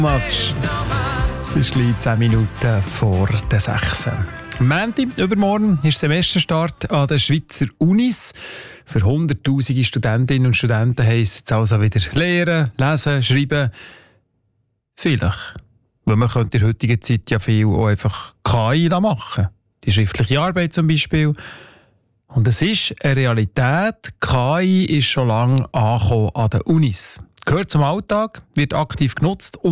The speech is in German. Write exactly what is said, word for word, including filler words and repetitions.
Match. Es ist gleich zehn Minuten vor der sechs. Am Montag, übermorgen, ist Semesterstart an den Schweizer Unis. Für hunderttausende Studentinnen und Studenten heisst es jetzt also wieder lernen, lesen, schreiben. Vielleicht. Weil man könnte in der heutigen Zeit ja viel auch einfach K I machen. Die schriftliche Arbeit zum Beispiel. Und es ist eine Realität. K I ist schon lange angekommen an den Unis. Gehört zum Alltag, wird aktiv genutzt und